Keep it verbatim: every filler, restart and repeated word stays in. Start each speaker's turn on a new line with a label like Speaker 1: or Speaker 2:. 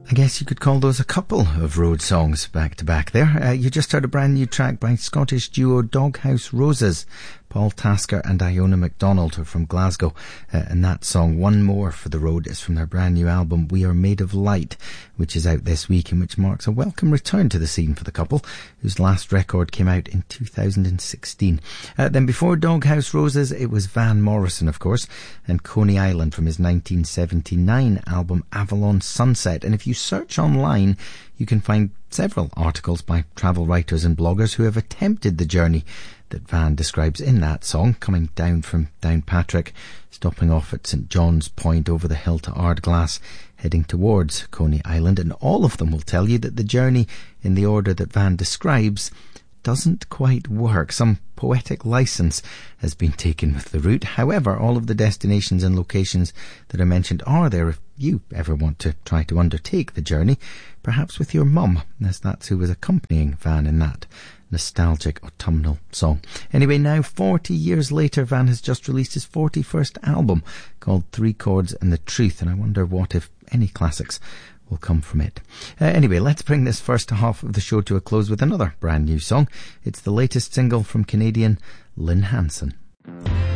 Speaker 1: I guess you could call those a couple of road songs back to back there. Uh, you just heard a brand new track by Scottish duo Doghouse Roses. Paul Tasker and Iona MacDonald are from Glasgow, uh, and that song One More for the Road is from their brand new album We Are Made of Light, which is out this week and which marks a welcome return to the scene for the couple, whose last record came out in two thousand sixteen. Uh, then before Doghouse Roses, it was Van Morrison, of course, and Coney Island from his nineteen seventy-nine album Avalon Sunset. And if you search online, you can find several articles by travel writers and bloggers who have attempted the journey that Van describes in that song, coming down from Downpatrick, stopping off at St John's Point over the hill to Ardglass, heading towards Coney Island, and all of them will tell you that the journey in the order that Van describes doesn't quite work. Some poetic license has been taken with the route. However, all of the destinations and locations that are mentioned are there if you ever want to try to undertake the journey, perhaps with your mum, as that's who was accompanying Van in that nostalgic autumnal song. Anyway, now forty years later, Van has just released his forty-first album called Three Chords and the Truth, and I wonder what, if any, classics will come from it. Uh, anyway, let's bring this first half of the show to a close with another brand new song. It's the latest single from Canadian Lynn Hanson.